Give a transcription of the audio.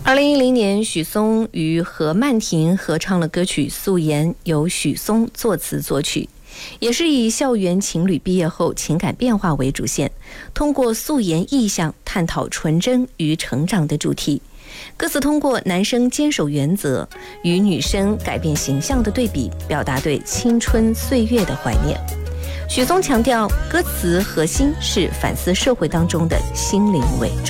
2010年，许嵩与何曼婷合唱了歌曲《素颜》，由许嵩作词作曲，也是以校园情侣毕业后情感变化为主线，通过素颜意象探讨纯真与成长的主题。歌词通过男生坚守原则与女生改变形象的对比，表达对青春岁月的怀念。许嵩强调，歌词核心是反思社会当中的心灵伪装。